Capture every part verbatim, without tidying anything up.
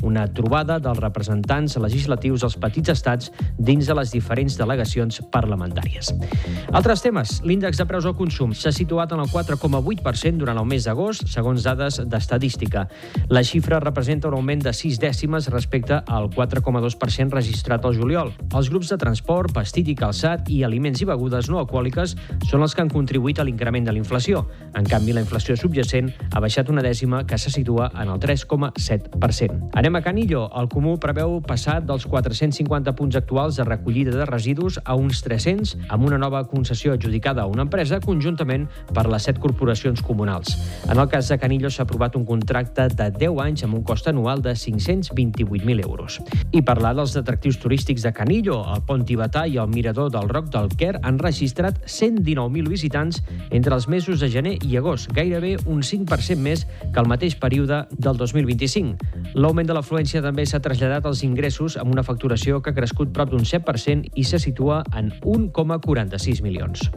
una trobada dels representants legislatius dels petits estats dins de les diferents delegacions parlamentàries. Altres temes. L'índex de preus al consum s'ha situat en el quatre coma vuit per cent durant el mes d'agost, segons dades d'estadística. La xifra representa un augment de sis dècimes respecte al quatre coma dos per cent registrat al juliol. Els grups de transport, vestit i calçat i aliments i begudes no alcohòliques són els que han contribuït a l'increment de l'inflació. En canvi, la inflació subjacent ha baixat una dècima que se situa en el tres coma set per cent. Anem a Canillo. El Comú preveu passar dels quatre-cents cinquanta punts actuals de recollida de residus a uns tres-cents, amb una nova concessió adjudicada a una empresa conjuntament per les set corporacions comunals. En el cas de Canillo s'ha aprovat un contracte de deu anys amb un cost anual de cinc-cents vint-i-vuit mil euros. I parlar dels atractius turístics de Canillo, el Pont Tibetà i el Mirador del Roc del Quer han registrat cent dinou mil visitants entre els mesos de gener i agost, gairebé un cinc per cent més que el mateix període del dos mil vint-i-cinc. L'augment de l'afluència també s'ha traslladat als ingressos amb una facturació que ha crescut prop d'un set per cent i se situa en un coma quaranta-sis milions.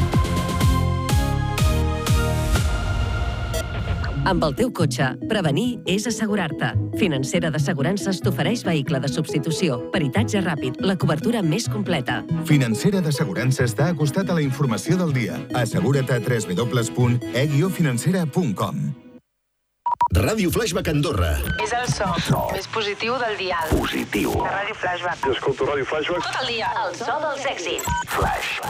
Amb el teu cotxe, prevenir és assegurar-te. Financera d'Assegurances t'ofereix vehicle de substitució, peritatge ràpid, la cobertura més completa. Financera d'Assegurances t'ha acostat a la informació del dia. Assegura't a w w w punt e guió financera punt com. Ràdio Flashback Andorra. És el so, so més positiu del dial. Positiu. De Ràdio Flashback. Jo escolto Ràdio Flashback Tot el dia. El so dels èxits. Flash.